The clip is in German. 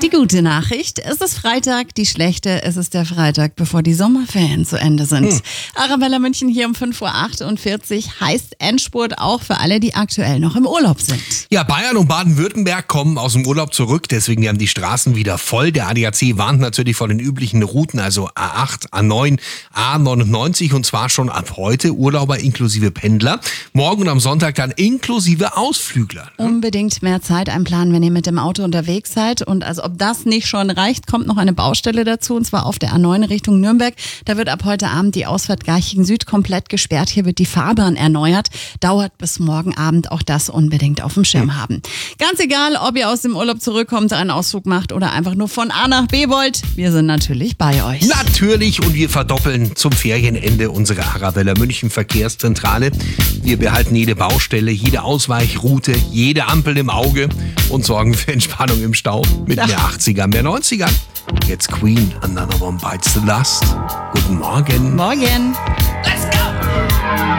Die gute Nachricht, es ist Freitag, die schlechte, es ist der Freitag, bevor die Sommerferien zu Ende sind. Arabella München hier um 5.48 Uhr heißt Endspurt auch für alle, die aktuell noch im Urlaub sind. Ja, Bayern und Baden-Württemberg kommen aus dem Urlaub zurück, deswegen haben die Straßen wieder voll. Der ADAC warnt natürlich vor den üblichen Routen, also A8, A9, A99 und zwar schon ab heute Urlauber inklusive Pendler. Morgen und am Sonntag dann inklusive Ausflügler. Unbedingt mehr Zeit einplanen, wenn ihr mit dem Auto unterwegs seid. Und also ob das nicht schon reicht, kommt noch eine Baustelle dazu, und zwar auf der A9 Richtung Nürnberg. Da wird ab heute Abend die Ausfahrt Garching Süd komplett gesperrt. Hier wird die Fahrbahn erneuert. Dauert bis morgen Abend, auch das unbedingt auf dem Schirm haben. Ganz egal, ob ihr aus dem Urlaub zurückkommt, einen Ausflug macht oder einfach nur von A nach B wollt, wir sind natürlich bei euch. Natürlich, und wir verdoppeln zum Ferienende unsere Arabella München Verkehrszentrale. Wir behalten jede Baustelle, jede Ausweichroute, jede Ampel im Auge und sorgen für Entspannung im Stau mit mehr 80er, mehr 90er. Jetzt Queen, Another One Bites the Dust. Guten Morgen. Morgen. Let's go!